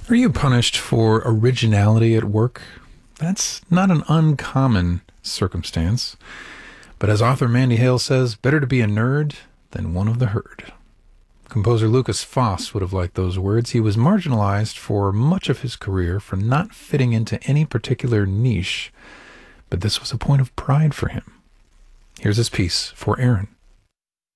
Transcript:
Are you punished for originality at work? That's not an uncommon circumstance. But as author Mandy Hale says, better to be a nerd than one of the herd. Composer Lucas Foss would have liked those words. He was marginalized for much of his career for not fitting into any particular niche, but this was a point of pride for him. Here's his piece for Aaron.